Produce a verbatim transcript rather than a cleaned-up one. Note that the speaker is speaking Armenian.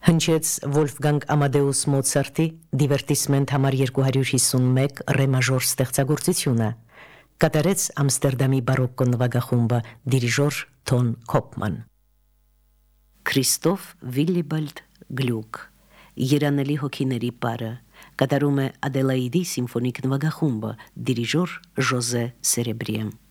Հնչեց Վոլֆգանգ Ամադեուս Մոցարտի դիվերտիսմենտ համար երկու հարյուր հիսունմեկ ռե մաժոր ստեղծագործությունը, կատարեց Ամստերդամի բարոկկո նվագախումբը դիրիժոր Թոն Քոփման։ Քրիստոֆ Վիլիբալդ Գլուկ, Երանելի հոգիների պարը, կատարում է Ադելաիդի սիմֆոնիկ նվագախումբը դիրիժոր Ժոզե Սերեբրիեմ։